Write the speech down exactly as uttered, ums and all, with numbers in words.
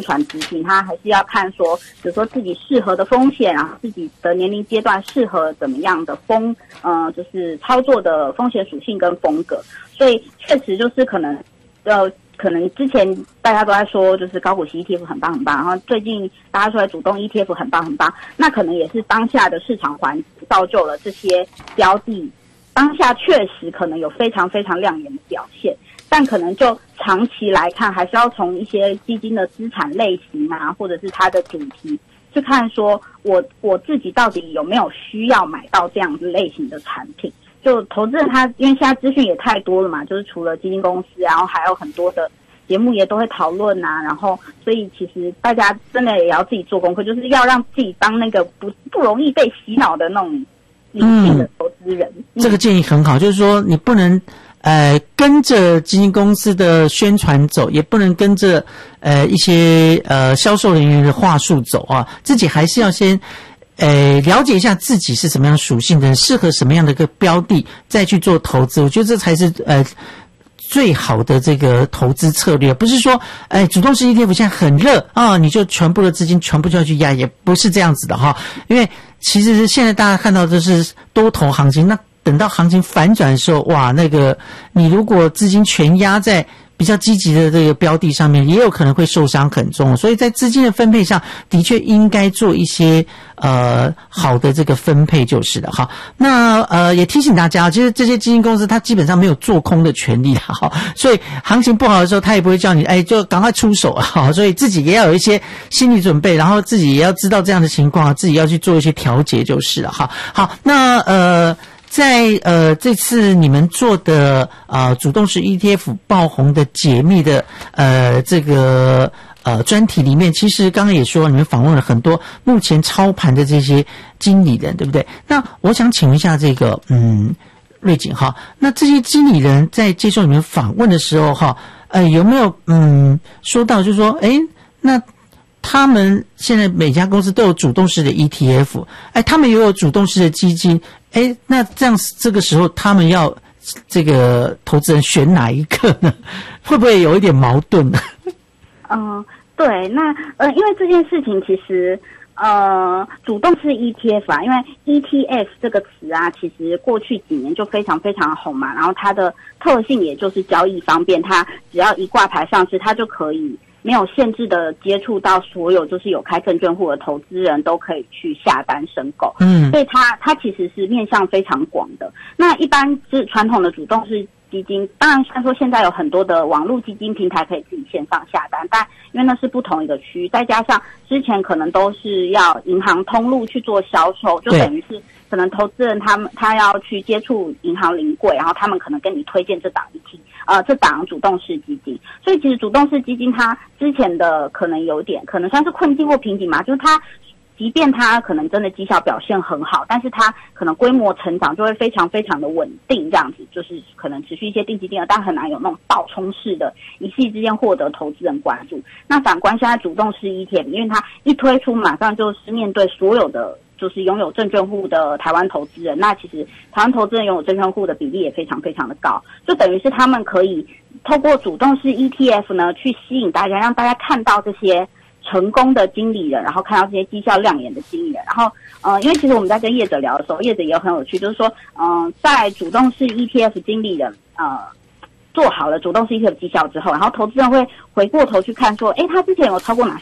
传资讯，他还是要看说，比如说自己适合的风险，然后自己的年龄阶段适合怎么样的风，呃，就是操作的风险属性跟风格。所以确实就是可能，呃。可能之前大家都在说，就是高股息 E T F 很棒很棒，然后最近大家出来主动 E T F 很棒很棒，那可能也是当下的市场环境造就了这些标的，当下确实可能有非常非常亮眼的表现，但可能就长期来看，还是要从一些基金的资产类型啊，或者是它的主题去看，说我我自己到底有没有需要买到这样子类型的产品。就投资人他因为现在资讯也太多了嘛，就是除了基金公司，然后还有很多的节目也都会讨论啊，然后所以其实大家真的也要自己做功课，就是要让自己当那个不不容易被洗脑的那种理性的投资人、嗯、 这个建议很好，就是说你不能呃跟着基金公司的宣传走，也不能跟着呃一些呃销售人员的话术走啊，自己还是要先呃，了解一下自己是什么样属性的人，适合什么样的一个标的，再去做投资。我觉得这才是呃最好的这个投资策略，不是说哎主动式 E T F 现在很热啊，你就全部的资金全部就要去压，也不是这样子的哈。因为其实现在大家看到的是多头行情，那等到行情反转的时候，哇，那个你如果资金全压在比较积极的这个标的上面，也有可能会受伤很重，所以在资金的分配上的确应该做一些呃好的这个分配就是了哈。那呃也提醒大家，其实这些基金公司它基本上没有做空的权利哈，所以行情不好的时候它也不会叫你哎就赶快出手啊，所以自己也要有一些心理准备，然后自己也要知道这样的情况，自己要去做一些调节就是了哈。好，那呃在呃这次你们做的呃主动式 E T F 爆红的解密的呃这个呃专题里面，其实刚刚也说你们访问了很多目前操盘的这些经理人，对不对？那我想请问一下这个嗯瑞锦哈，那这些经理人在接受你们访问的时候哈，呃有没有嗯说到就是说诶那他们现在每家公司都有主动式的 E T F， 哎，他们也有主动式的基金，哎，那这样这个时候他们要这个投资人选哪一个呢？会不会有一点矛盾呢？ 嗯，对，那呃，因为这件事情其实呃，主动式 E T F 啊，因为 E T F 这个词啊，其实过去几年就非常非常红嘛，然后它的特性也就是交易方便，它只要一挂牌上市，它就可以没有限制的接触到所有就是有开证券户的投资人都可以去下单申购，嗯，所以它它其实是面向非常广的。那一般是传统的主动式基金，当然虽然说现在有很多的网络基金平台可以自己线上下单，但因为那是不同一个区域，再加上之前可能都是要银行通路去做销售，就等于是可能投资人他们他要去接触银行临柜，然后他们可能跟你推荐这档 E T 呃这档主动式基金，所以其实主动式基金它之前的可能有点可能算是困境或瓶颈嘛，就是它即便它可能真的绩效表现很好，但是它可能规模成长就会非常非常的稳定，这样子就是可能持续一些定期定额，但很难有那种爆冲式的一夕之间获得投资人关注。那反观现在主动式 E T F， 因为它一推出马上就是面对所有的就是拥有证券户的台湾投资人，那其实台湾投资人拥有证券户的比例也非常非常的高，就等于是他们可以透过主动式 E T F 呢去吸引大家，让大家看到这些成功的经理人，然后看到这些绩效亮眼的经理人，然后呃，因为其实我们在跟业者聊的时候，业者也很有趣，就是说嗯、呃，在主动式 E T F 经理人呃做好了主动式 E T F 绩效之后，然后投资人会回过头去看说，诶，他之前有超过哪